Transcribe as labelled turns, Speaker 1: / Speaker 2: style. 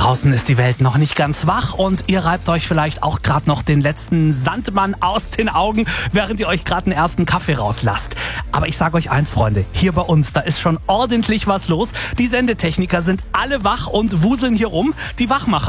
Speaker 1: Draußen ist die Welt noch nicht ganz wach und ihr reibt euch vielleicht auch gerade noch den letzten Sandmann aus den Augen, während ihr euch gerade einen ersten Kaffee rauslasst. Aber ich sage euch eins, Freunde, hier bei uns, da ist schon ordentlich was los. Die Sendetechniker sind alle wach und wuseln hier rum. Die Wachmacher